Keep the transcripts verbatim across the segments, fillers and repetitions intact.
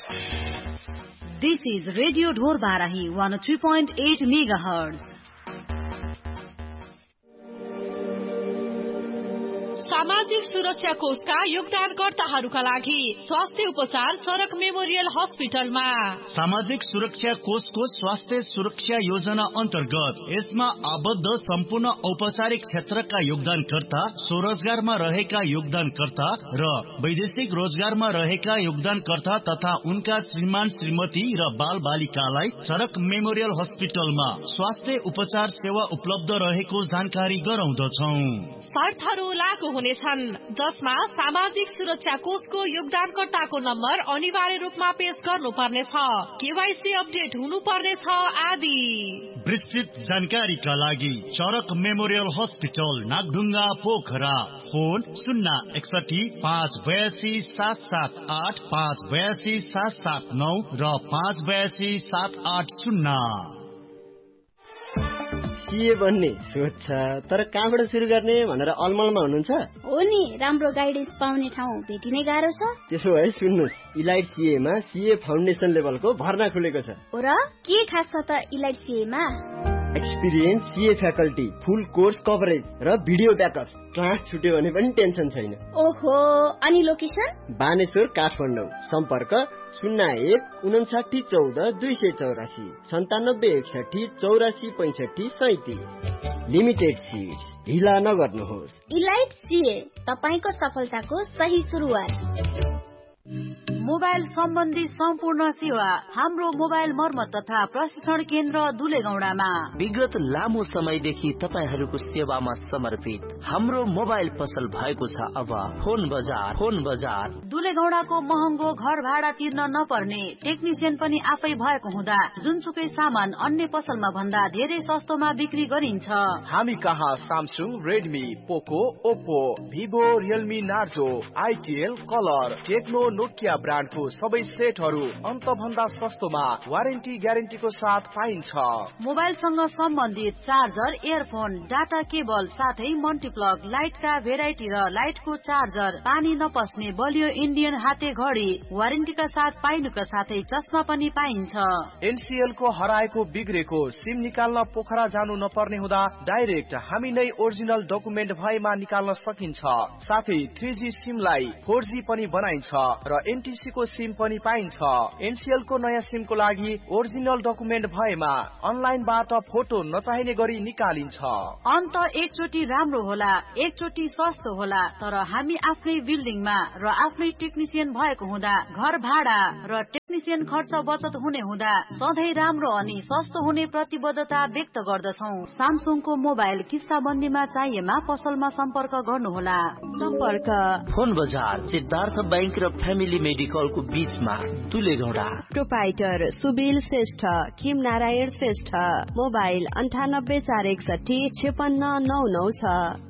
This is Radio Dhor Barahi one oh three point eight megahertz. सामाजिक सुरक्षा कोषका योगदानकर्ताहरूका लागि स्वास्थ्य उपचार चरक मेमोरियल हस्पिटलमा। सामाजिक सुरक्षा कोषको स्वास्थ्य सुरक्षा योजना अन्तर्गत यसमा आबद्ध सम्पूर्ण औपचारिक क्षेत्रका योगदानकर्ता, स्वरोजगारमा रहेका योगदानकर्ता र वैदेशिक रोजगारमा रहेका योगदानकर्ता तथा उनका श्रीमान श्रीमती र बाल बालिकालाई चरक मेमोरियल हस्पिटलमा स्वास्थ्य उपचार सेवा उपलब्ध रहेको जानकारी गराउँदछौ। शर्तहरू लागू हुनेछन्, जसमा सामाजिक सुरक्षा कोषको योगदानकर्ताको नम्बर अनिवार्य रूपमा पेश गर्नुपर्नेछ, केवाईसी अपडेट हुनुपर्नेछ आदि। विस्तृत जानकारीका लागि चरक memorial hospital Nagdhunga Pokhara, phone शून्य एकसठी पाँच बयासी सात सात आठ, पाँच बयासी सात सात नौ र पाँच बयासी सात आठ शून्य। के भन्ने सोच छ, तर कहाँबाट सुरु गर्ने भनेर अलमलमा हुनुहुन्छ? हो नि, राम्रो गाइडेन्स पाउने ठाउँ भेटिनै गाह्रो छ। त्यसो भए सुन्नुहोस्, इलाइट सीएमा सीए फाउन्डेसन लेभलको भर्ना खुलेको छ। हो र, के खास छ त इलाइट सीएमा? एक्सपिरियन्स सीए फ्याकल्टी, फुल कोर्स कभरेज र भिडियो ब्याकअप। क्लास छुट्यो भने पनि टेन्सन छैन। ओहो, अनि लोकेसन? बानेश्वर काठमाडौँ। सम्पर्क शून्य एक उन्साठी चौध दुई सय चौरासी, सन्तानब्बे एकसठी चौरासी पैंसठी सैतिस। लिमिटेड सिट, ढिला नगर्नुहोस्। इलाइट सीए, तपाईको सफलताको सही सुरुवात। मोबाइल सम्बन्धी सम्पूर्ण सेवा हाम्रो मोबाइल मर्मत तथा प्रशिक्षण केन्द्र दुलेगौडामा। विगत लामो समयदेखि तपाईहरूको सेवामा समर्पित हाम्रो मोबाइल पसल भएको छ अब फोन बजार। फोन बजार दुलेगौडाको महँगो घर भाडा तिर्न नपर्ने, टेक्निसियन पनि आफै भएको हुँदा जुनसुकै सामान अन्य पसलमा भन्दा धेरै सस्तोमा बिक्री गरिन्छ। हामी कहाँ सामसुङ, रेडमी, पोको, Oppo, Vivo, Realme, Narzo, आइटिएल, colour, Tecno, Nokia ब्रान्डको सबै सेटहरू अन्त भन्दा सस्तोमा वारेन्टी ग्यारेन्टीको साथ पाइन्छ। मोबाइलसँग सम्बन्धित चार्जर, इयरफोन, डाटा केबल साथै मल्टिप्लग, लाइटका भेराइटी र लाइटको चार्जर, पानी नपस्ने बलियो इन्डियन हाते घडी वारेन्टीका साथ पाइनुका साथै चस्मा पनि पाइन्छ। एनसीएल को हराएको बिग्रेको सिम निकाल्न पोखरा जानु नपर्ने हुँदा डाइरेक्ट हामी नै ओरिजिनल डकुमेन्ट भएमा निकाल्न सकिन्छ। साथै थ्री जी सिमलाई फोर जी पनि बनाइन्छ र एनटीसी को सिम पनि पाइन्छ। एनसीएल को नयाँ सिम को लागि ओरिजिनल डकुमेन्ट भएमा अनलाइनबाट फोटो नचाहिने गरी निकालिन्छ। अन्त एकचोटि राम्रो होला, एकचोटि सस्तो होला, तर हामी आफ्नै बिल्डिङमा र आफ्नै टेक्निसियन भएको हुँदा घर भाडा र टेक्निसियन खर्च बचत हुने हुँदा सधैँ राम्रो अनि सस्तो हुने प्रतिबद्धता व्यक्त गर्दछौ। सामसुङको मोबाइल किस्ताबन्दीमा चाहिएमा पसलमा सम्पर्क गर्नुहोला। सम्पर्क फोन बजार, सिद्धार्थ बैंक र फ्यामिली मेडिकलको बीचमा दुलेगौडा। प्रोपाइटर सुबिल श्रेष्ठ, किम नारायण श्रेष्ठ। मोबाइल अन्ठानब्बे चार एकसठी छेपन्न नौ नौ छ।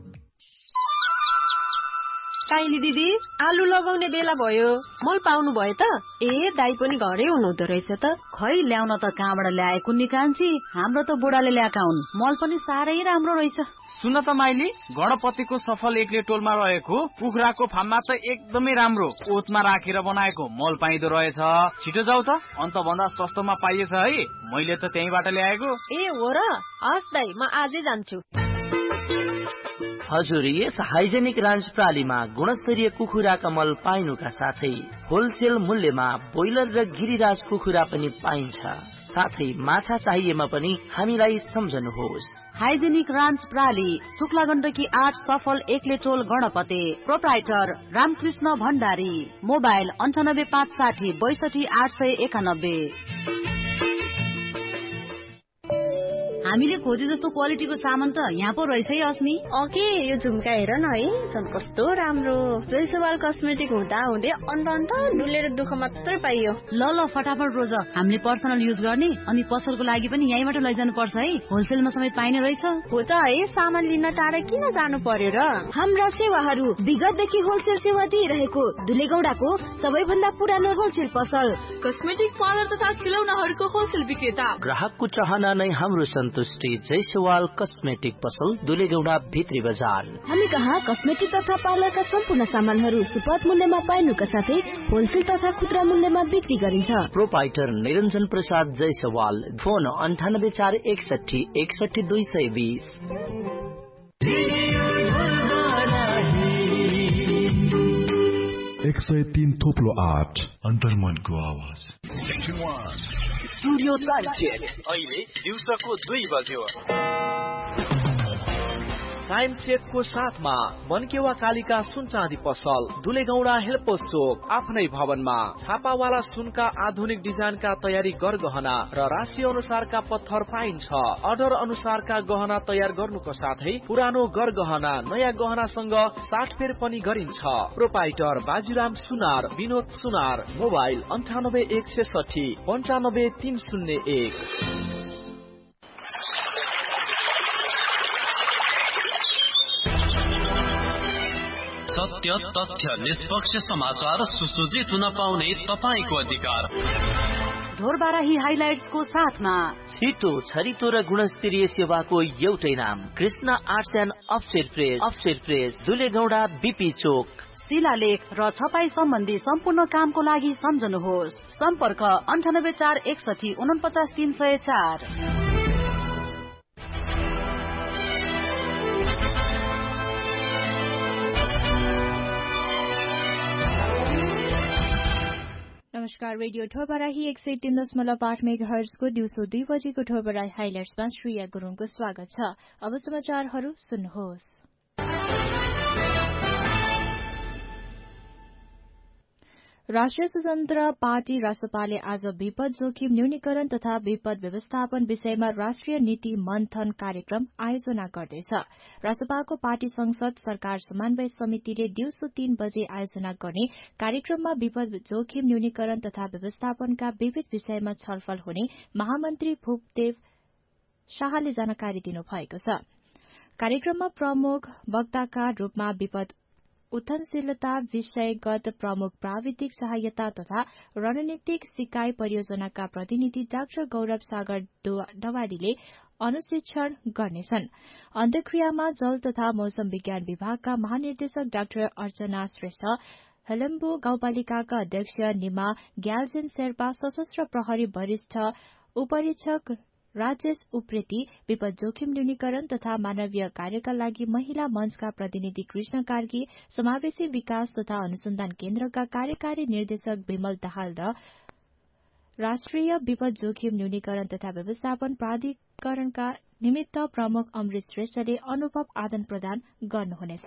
साइली दिदी, आलु लगाउने बेला भयो, मल पाउनु भयो त? ए, दाई पनि घरै हुनुहुँदो रहेछ त। खै ल्याउन त कहाँबाट ल्याएको निकान्छी, हाम्रो त बुढाले ल्याएका हुन्। मल पनि साह्रै राम्रो रहेछ। सुन त माइली, गणपतिको सफल एक्ले टोलमा रहेको कुखुराको फार्ममा त एकदमै राम्रो ओतमा राखेर बनाएको मल पाइदो रहेछ। छिटो जाऊ त, अन्त भन्दा सस्तोमा पाइएछ है। मैले त त्यहीबाट ल्याएको। ए हो र? हस् दाई, म आजै जान्छु। हजुर, यस हाइजेनिक रान्च प्रालीमा गुणस्तरीय कुखुराका मल पाइनुका साथै होलसेल मूल्यमा बोइलर र गिरिराज कुखुरा पनि पाइन्छ। साथै माछा चाहिएमा पनि हामीलाई सम्झनुहोस्। हाइजेनिक रान्च प्राली, शुक्ला गण्डकी आठ, सफल एक्ले टोल गणपते। प्रोप्राइटर रामकृष्ण भण्डारी। मोबाइल अन्ठानब्बे पाँच साठी बैसठी आठ सय एकानब्बे। हामीले खोजे जस्तो क्वालिटीको सामान त यहाँ पो रहेछ है अस्मी। ओके, यो झुम्का हेर न है, झन् कस्तो राम्रो। जयसवाल कस्मेटिक हुँदा हुँदै अन्त अन्त डुलेर दुःख मात्रै पाइयो। ल ल फटाफट रोज, हामीले पर्सनल युज गर्ने अनि पसलको लागि पनि यहीँबाट लैजानु पर्छ है। होलसेलमा समेत पाइने रहेछ। हो त है, सामान लिन टाढा किन जानु पर्यो र? हाम्रा सेवाहरू विगतदेखि होलसेल सेवा दिइरहेको दुलेगौडाको सबैभन्दा पुरानो होलसेल पसल, कस्मेटिक पार्लर तथा खिलौनाहरूको होलसेल विक्रेता। ग्राहकको चाहना नै हाम्रो सन्तोष। सन्तुष्टि जयसवाल कस्मेटिक पसल दुलेगौडा भित्री बजार। हामी कहाँ कस्मेटिक तथा पार्लरका सम्पूर्ण सामानहरू सुपथ मूल्यमा पाइनुका साथै होलसेल तथा खुद्रा मूल्यमा बिक्री गरिन्छ। प्रोपाइटर निरञ्जन प्रसाद जयसवाल। फोन अन्ठानब्बे चार एकसठी एकसठी दुई सय बीस। एक सय तीन थोप्लो आठ अन्तर्मनको आवाज। स्टुडियो टाइम चेक अहिले दिउँसोको दुई बज्यो। टाइम चेकको साथमा मनकेवा कालिका सुन चाँदी पसल दुलेगौडा हेल्पोस चोक आफ्नै भवनमा छापावाला सुनका आधुनिक डिजाइनका तयारी गरगहना र राशि अनुसारका पत्थर पाइन्छ। अर्डर अनुसारका गहना तयार गर्नुको साथै पुरानो गरगहना नयाँ गहनासँग साटफेर पनि गरिन्छ। प्रोपाइटर बाजीराम सुनार विनोद सुनार। मोबाइल अन्ठानब्बे एक छेसठी पन्चानब्बे तीन शून्य एक। सत्य, तथ्य, निष्पक्ष समाचार सुसज्जित हुन पाउने तपाईको अधिकार। ढोरबाराही हाइलाइट्सको साथमा छिटो छरितो र गुणस्तरीय सेवाको एउटै नाम Krishna arts and offset press. Offset press दुलेगौडा BP चोक। शिलालेख र छपाई सम्बन्धी सम्पूर्ण कामको लागि सम्झनुहोस्। सम्पर्क अन्ठानब्बे चार एकसठी उनपचास तीन सय चार। नमस्कार, रेडियो ठोरबाराही एक सय तीन दशमलव आठ मेगा हर्जको दिउँसो दुई बजेको ठोरबाराही हाइलाइट्समा श्रेया गुरुङको स्वागत छ। अब समाचारहरू सुन्नुहोस्। राष्ट्रिय स्वतन्त्र पार्टी रासपाले आज विपद जोखिम न्यूनीकरण तथा विपद व्यवस्थापन विषयमा राष्ट्रिय नीति मन्थन कार्यक्रम आयोजना गर्दैछ। रासपाको पार्टी संसद सरकार समन्वय समितिले दिउँसो तीन बजे आयोजना गर्ने कार्यक्रममा विपद जोखिम न्यूनीकरण तथा व्यवस्थापनका विविध विषयमा छलफल हुने महामन्त्री भूपदेव शाहले जानकारी दिनुभएको छ। कार्यक्रममा प्रमुख वक्ताका रूपमा विपद उत्थनशीलता विषयगत प्रमुख प्राविधिक सहायता तथा रणनीतिक सिकाइ परियोजनाका प्रतिनिधि डाक्टर गौरव सागर डवाडीले अनुशिक्षण गर्नेछन्। अन्तर्क्रियामा जल तथा मौसम विज्ञान विभागका महानिर्देशक डाक्टर अर्चना श्रेष्ठ, हेलम्बु गाउँपालिकाका अध्यक्ष निमा ग्याल्जेन शेर्पा, सशस्त्र प्रहरी वरिष्ठ उपरीक्षक राजेश उप्रेती, विपद जोखिम न्यूनीकरण तथा मानवीय कार्यका लागि महिला मंचका प्रतिनिधि कृष्ण कार्की, समावेशी विकास तथा अनुसन्धान केन्द्रका कार्यकारी निर्देशक विमल दाहाल र राष्ट्रिय विपद जोखिम न्यूनीकरण तथा व्यवस्थापन प्राधिकरणका निमित्त प्रमुख अमृत श्रेष्ठले अनुभव आदान प्रदान गर्नुहुनेछ।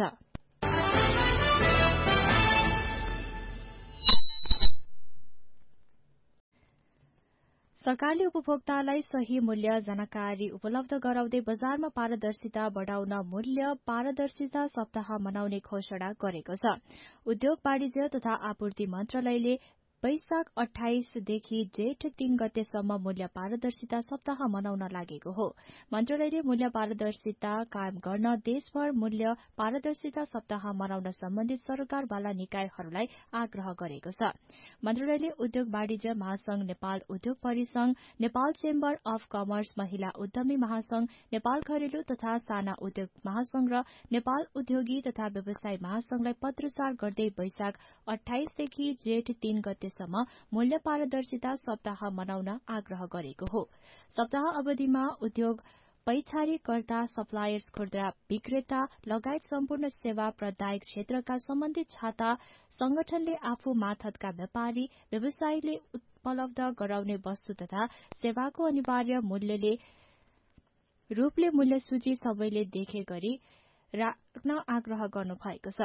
सरकारले उपभोक्तालाई सही मूल्य जानकारी उपलब्ध गराउँदै बजारमा पारदर्शिता बढ़ाउन मूल्य पारदर्शिता सप्ताह मनाउने घोषणा गरेको छ। उद्योग वाणिज्य तथा आपूर्ति मन्त्रालयले वैशाख अठाइसदेखि जेठ तीन गतेसम्म मूल्य पारदर्शिता सप्ताह मनाउन लागेको हो। मन्त्रालयले मूल्य पारदर्शिता कायम गर्न देशभर मूल्य पारदर्शिता सप्ताह मनाउन सम्बन्धित सरकारवाला निकायहरूलाई आग्रह गरेको छ। मन्त्रालयले उद्योग वाणिज्य महासंघ, नेपाल उद्योग परिसंघ, नेपाल चेम्बर अफ कमर्स, महिला उद्यमी महासंघ, नेपाल घरेलु तथा साना उद्योग महासंघ र नेपाल उद्योगी तथा व्यवसाय महासंघलाई पत्रचार गर्दै वैशाख अठाइसदेखि जेठ तीन गते सम्म मूल्य पारदर्शिता सप्ताह मनाउन आग्रह गरेको हो। सप्ताह अवधिमा उद्योग पैछारीकर्ता, सप्लायर्स, खुद्रा विक्रेता लगायत सम्पूर्ण सेवा प्रदायक क्षेत्रका सम्बन्धित छाता संगठनले आफू मार्फतका व्यापारी व्यवसायीले उपलब्ध गराउने वस्तु तथा सेवाको अनिवार्य मूल्यले रूपले मूल्य सूची सबैले देखे गरी राख्न आग्रह गर्नु भएको छ।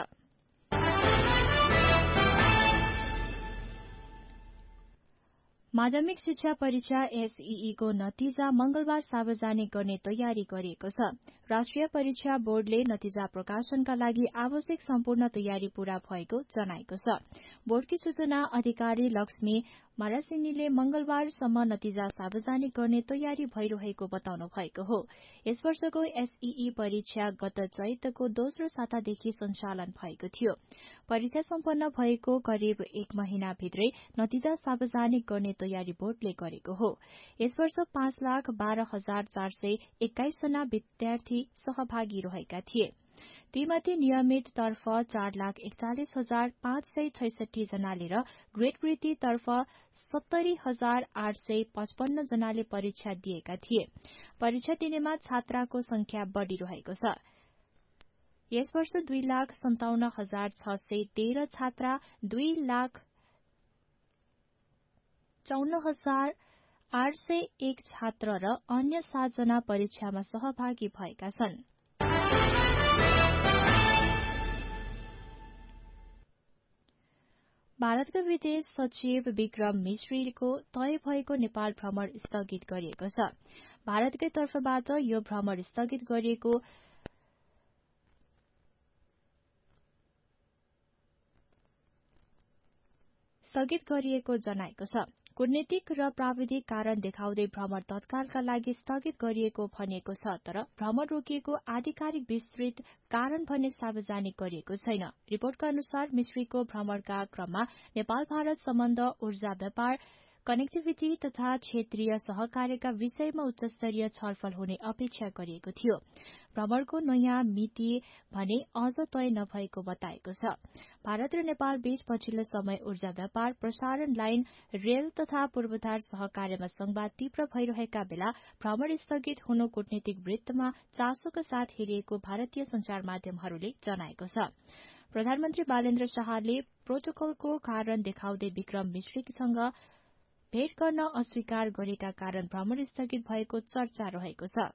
माध्यमिक शिक्षा परीक्षा एसईई को नतिजा मंगलबार सार्वजनिक गर्ने तयारी गरिएको छ। राष्ट्रिय परीक्षा बोर्डले नतिजा प्रकाशनका लागि आवश्यक सम्पूर्ण तयारी पूरा भएको जनाएको छ। बोर्डकी सूचना अधिकारी लक्ष्मी मारासिनीले मंगलबारसम्म नतिजा सार्वजनिक गर्ने तयारी भइरहेको बताउनु भएको हो। यस वर्षको एसईई परीक्षा गत चैतको दोस्रो सातादेखि सञ्चालन भएको थियो। परीक्षा सम्पन्न भएको करिब एक महिनाभित्रै नतिजा सार्वजनिक गर्ने तयारी बोर्डले गरेको हो। यस वर्ष पाँच लाख बाह्र हजार चार सय एक्काइस जना विद्यार्थी सहभागी रहेका थिए। तीमध्ये नियमित तर्फ चार लाख एकचालिस हजार पाँच सय छैसठी जनाले र ग्रेड वृत्ति तर्फ सत्तरी हजार आठ सय पचपन्न जनाले परीक्षा दिएका थिए। परीक्षा दिनेमा छात्राको संख्या बढ़िरहेको छ। यस वर्ष दुई लाख सन्ताउन्न हजार छ सय तेह्र छात्रा, दुई लाख चौन्न हजार आठ सय एक छात्र र अन्य सातजना परीक्षामा सहभागी भएका छन्। भारतका विदेश सचिव विक्रम मिश्रीको तय भएको नेपाल भ्रमण स्थगित गरिएको छ। भारतकै तर्फबाट यो भ्रमण स्थगित गरिएको स्थगित गरिएको जनाएको छ। कूटनीतिक र प्राविधिक कारण देखाउँदै भ्रमण तत्कालका लागि स्थगित गरिएको भनिएको छ, तर भ्रमण रोकिएको आधिकारिक विस्तृत कारण भने सार्वजनिक गरिएको छैन। रिपोर्टका अनुसार मिश्रीको भ्रमणका क्रममा नेपाल भारत सम्बन्ध, ऊर्जा व्यापार, कनेक्टिभिटी तथा क्षेत्रीय सहकार्यका विषयमा उच्चस्तरीय छलफल हुने अपेक्षा गरिएको थियो। भ्रमणको नयाँ मिति भने अझ तय नभएको बताएको छ। भारत र नेपाल बीच पछिल्लो समय ऊर्जा व्यापार, प्रसारण लाइन, रेल तथा पूर्वाधार सहकार्यमा संवाद तीव्र भइरहेका बेला भ्रमण स्थगित हुनु कूटनीतिक वृत्तमा चासोका साथ हेरिएको भारतीय संचार माध्यमहरूले जनाएको छ। प्रधानमन्त्री बालेन्द्र शाहले प्रोटोकलको कारण देखाउँदै विक्रम मिश्रीसँग भेट गर्न अस्वीकार गरेका कारण भ्रमण स्थगित भएको चर्चा रहेको छ।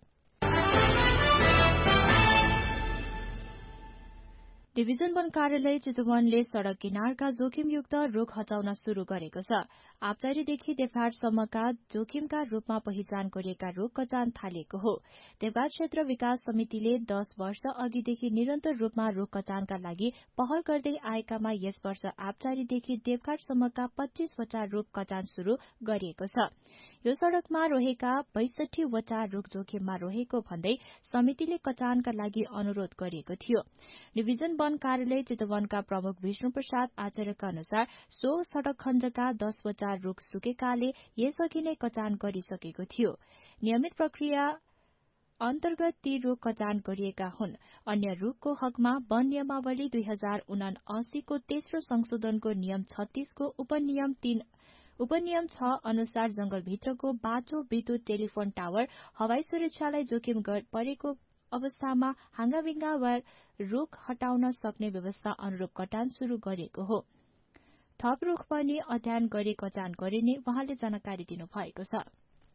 डिभिजन वन कार्यालय चितवनले सड़क किनारका जोखिमयुक्त रूख हटाउन शुरू गरेको छ। आबचारीदेखि देवघाटसम्मका जोखिमका रूपमा पहिचान गरिएका रूख कटान थालिएको हो। देवघाट क्षेत्र विकास समितिले दस वर्ष अघिदेखि निरन्तर रूपमा रूख कटानका लागि पहल गर्दै आएकामा यस वर्ष आबचारीदेखि देवघाटसम्मका पच्चीसवटा रूख कटान शुरू गरिएको छ। यो सड़कमा रहेका बैसठी वटा रूख जोखिममा रहेको भन्दै समितिले कटानका लागि अनुरोध गरिएको थियो। डिभिजन वन कार्यालय चितवनका प्रमुख विष्णु प्रसाद आचार्यका अनुसार सो सड़क खण्डका दसवटा रूख सुकेकाले यसअघि नै कटान गरिसकेको थियो। नियमित प्रक्रिया अन्तर्गत ती रूख कटान गरिएका हुन्। अन्य रूखको हकमा वन नियमावली दुई हजार उनासीको तेस्रो संशोधनको नियम छत्तीसको उपनियम तीन उपनियम छ अनुसार जंगलभित्रको बाटो, विद्युत, टेलिफोन टावर, हवाई सुरक्षालाई जोखिम परेको अवस्थामा हांगाविंगा वा रूख हटाउन सक्ने व्यवस्था अनुरूप कटान शुरू गरिएको हो। थप रूख पनि अध्ययन गरी कटान गरिने उहाँले जानकारी दिनुभएको छ।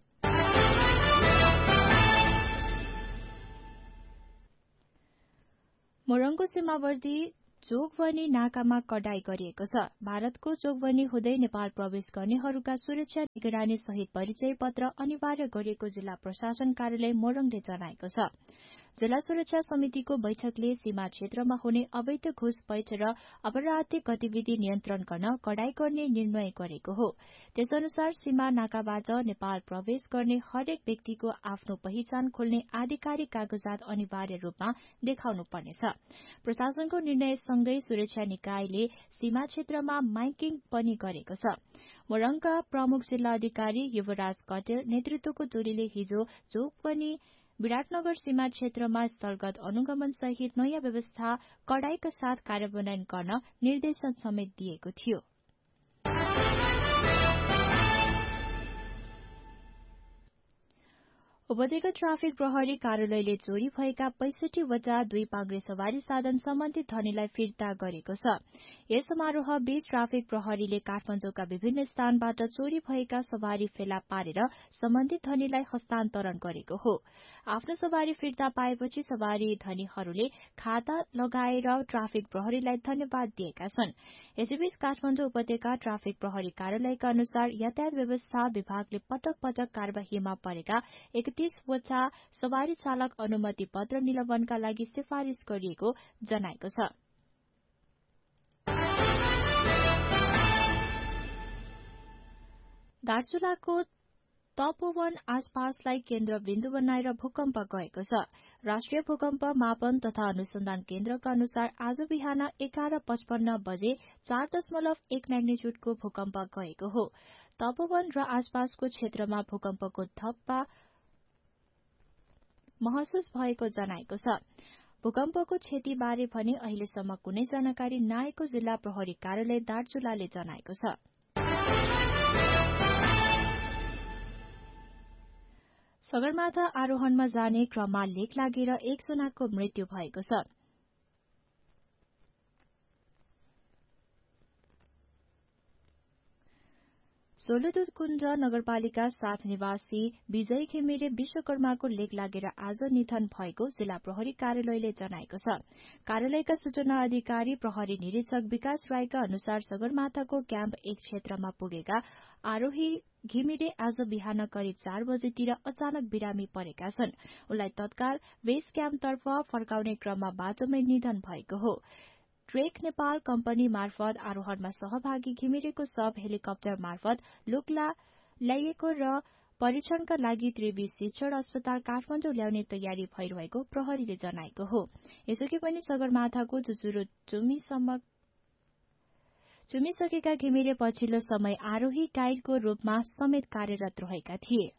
मोरङको सीमावर्ती जोगवनी नाकामा कडाई गरिएको छ। भारतको जोगवनी हुँदै नेपाल प्रवेश गर्नेहरूका सुरक्षा निगरानी सहित परिचय पत्र अनिवार्य गरिएको जिल्ला प्रशासन कार्यालय मोरङले जनाएको छ। जिल्ला सुरक्षा समितिको बैठकले सीमा क्षेत्रमा हुने अवैध घुसपैठ र अपराधिक गतिविधि नियन्त्रण गर्न कडाई गर्ने निर्णय गरेको हो। त्यसअनुसार सीमा नाकाबाट नेपाल प्रवेश गर्ने हरेक व्यक्तिको आफ्नो पहिचान खोल्ने आधिकारिक कागजात अनिवार्य रूपमा देखाउनु पर्नेछ। प्रशासनको निर्णय सँगै सुरक्षा निकायले सीमा क्षेत्रमा माइकिङ पनि गरेको छ। मोरङका प्रमुख जिल्ला अधिकारी युवराज कटेल नेतृत्वको टोलीले हिजो जोगवनी विराटनगर सीमा क्षेत्रमा स्थलगत अनुगमन सहित नयाँ व्यवस्था कडाईका साथ कार्यान्वयन गर्न निर्देशन समेत दिएको थियो। उपत्यका ट्राफिक प्रहरी कार्यालयले चोरी भएका पैंसठी वटा दुई पाङ्ग्रे सवारी साधन सम्बन्धित धनीलाई फिर्ता गरेको छ। यस समारोह बीच ट्राफिक प्रहरीले काठमाडौँका विभिन्न स्थानबाट चोरी भएका सवारी फेला पारेर सम्बन्धित धनीलाई हस्तान्तरण गरेको हो। आफ्नो सवारी फिर्ता पाएपछि सवारी धनीहरूले खाता लगाएर ट्राफिक प्रहरीलाई धन्यवाद दिएका छन्। यसैबीच काठमाडौँ उपत्यका ट्राफिक प्रहरी कार्यालयका अनुसार यातायात व्यवस्था विभागले पटक पटक कार्यवाहीमा परेका पैंतिसवटा सवारी चालक अनुमति पत्र निलम्बनका लागि सिफारिश गरिएको जनाएको छ। दार्चुलाको तपोवन आसपासलाई केन्द्रबिन्दु बनाएर भूकम्प गएको छ। राष्ट्रिय भूकम्प मापन तथा अनुसन्धान केन्द्रका अनुसार आज बिहान एघार पचपन्न बजे चार दशमलव एक म्याग्निच्युडको भूकम्प गएको हो। तपोवन र आसपासको क्षेत्रमा भूकम्पको धप्पा महसुस भएको जनाएको छ। भूकम्पको क्षतिबारे भने अहिलेसम्म कुनै जानकारी नआएको जिल्ला प्रहरी कार्यालय दार्चुलाले जनाएको छ। सगरमाथा आरोहणमा जाने क्रममा लेक लागेर एकजनाको मृत्यु भएको छ। सोलुदुधकुण्ड नगरपालिका सात निवासी विजय घिमिरे विश्वकर्माको लेक लागेर आज निधन भएको जिल्ला प्रहरी कार्यालयले जनाएको छ। कार्यालयका सूचना अधिकारी प्रहरी निरीक्षक विकास राईका अनुसार सगरमाथाको क्याम्प एक क्षेत्रमा पुगेका आरोही घिमिरे आज बिहान करिब चार बजेतिर अचानक बिरामी परेका छन्। उनलाई तत्काल बेस क्याम्पतर्फ फर्काउने क्रममा बाटोमै निधन भएको हो। ट्रेक नेपाल कम्पनी मार्फत आरोहणमा सहभागी घिमिरेको शव हेलिकप्टर मार्फत लुक्ला ल्याइएको र परीक्षणका लागि त्रिवी शिक्षण अस्पताल काठमाडौँ ल्याउने तयारी भइरहेको प्रहरीले जनाएको हो। यसअघि पनि सगरमाथाको जुजुरो चुमीसम्म चुमिसकेका घिमिरे पछिल्लो समय आरोही गाइडको रूपमा समेत कार्यरत रहेका थिए।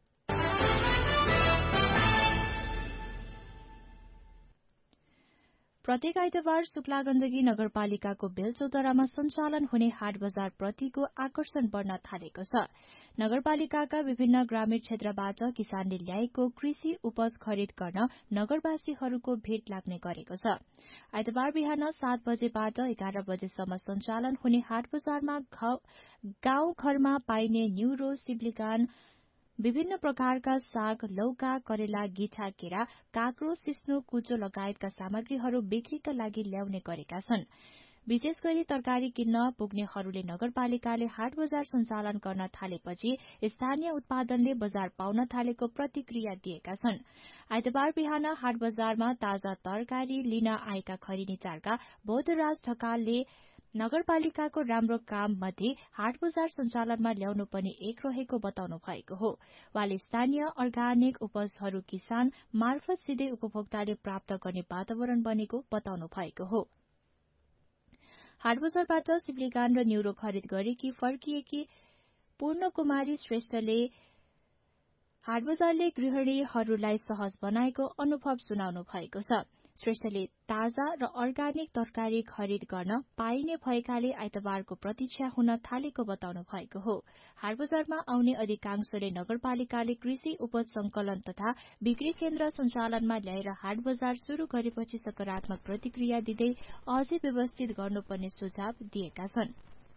प्रत्येक आइतबार शुक्लागण्डकी नगरपालिकाको बेलचौतरामा सञ्चालन हुने हाट बजार प्रतिको आकर्षण बढ़न थालेको छ। नगरपालिकाका विभिन्न ग्रामीण क्षेत्रबाट किसानले ल्याएको कृषि उपज खरिद गर्न नगरवासीहरूको भीड़ लाग्ने गरेको छ। आइतबार बिहान सात बजेबाट एघार बजेसम्म सञ्चालन हुने हाट बजारमा गाउँ घरमा पाइने न्युरो सिब्लिगान विभिन्न प्रकारका साग, लौका, करेला, गिथा, केरा, काँक्रो, सिस्नो, कुचो लगायतका सामग्रीहरू बिक्रीका लागि ल्याउने गरेका छन्। विशेष गरी तरकारी किन्न पुग्नेहरूले नगरपालिकाले हाट बजार सञ्चालन गर्न थालेपछि स्थानीय उत्पादनले बजार पाउन थालेको प्रतिक्रिया दिएका छन्। आइतबार बिहान हाट बजारमा ताजा तरकारी लिन आएका खरिनीटारका बोधराज ढकालले नगरपालिकाको राम्रो काम मध्ये हाट बजार सञ्चालनमा ल्याउनु पनि एक रहेको बताउनु भएको हो। उहाँले स्थानीय अर्गानिक उपजहरू किसान मार्फत सिधै उपभोक्ताले प्राप्त गर्ने वातावरण बनेको बताउनु भएको हो। हाट बजारबाट सिब्लिगान र न्युरो खरिद गरेकी फर्किएकी पूर्ण कुमारी श्रेष्ठले हाट बजारले गृहिणीहरूलाई सहज बनाएको अनुभव सुनाउनु भएको छ। श्रेष्ठले ताजा र अर्गानिक तरकारी खरिद गर्न पाइने भएकाले आइतबारको प्रतीक्षा हुन थालेको बताउनु भएको हो। हाट बजारमा आउने अधिकांशले नगरपालिकाले कृषि उपज संकलन तथा बिक्री केन्द्र सञ्चालनमा ल्याएर हाट बजार शुरू गरेपछि सकारात्मक प्रतिक्रिया दिँदै अझै व्यवस्थित गर्नुपर्ने सुझाव दिएका छन्।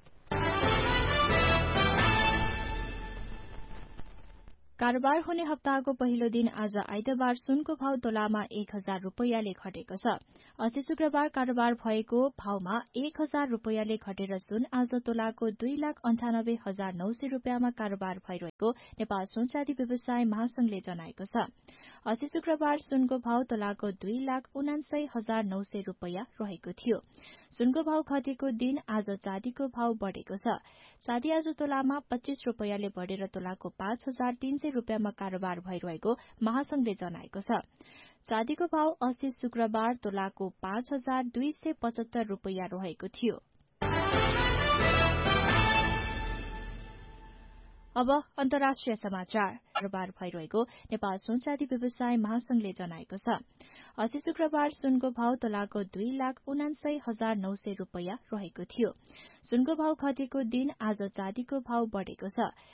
कारोबार हुने हप्ताको पहिलो दिन आज आइतबार सुनको भाव तोलामा एक हजार रूपियाँले घटेको छ। अस्ति शुक्रबार कारोबार भएको भावमा एक हजार रूपियाँले घटेर सुन आज तोलाको दुई लाख अन्ठानब्बे हजार नौ सय रूपियाँमा कारोबार भइरहेको नेपाल सुनचाँदी व्यवसाय महासंघले जनाएको छ। अस्ति शुक्रबार सुनको भाव तोलाको दुई लाख उनान्सय हजार नौ सय रूपियाँ रहेको थियो। सुनको भाव घटेको दिन आज चाँदीको भाव बढ़ेको छ। चाँदी आज तोलामा पच्चीस रूपियाँले बढ़ेर तोलाको पाँच हजार तीन सय रूपियाँमा कारोबार भइरहेको महासंघले जनाएको छ। चाँदीको भाव अस्ति शुक्रबार तोलाको पाँच हजार दुई सय पचहत्तर रूपियाँ रहेको थियो। अब अन्तर्राष्ट्रिय समाचार कारोबार भइरहेको नेपाल सुनचाँदी व्यवसाय महासंघले जनाएको छ। अस्ति शुक्रबार सुनको भाव तोलाको दुई लाख उनान्सय हजार नौ सय रूपियाँ रहेको थियो। सुनको भाव घटेको दिन आज चाँदीको भाव बढ़ेको छ।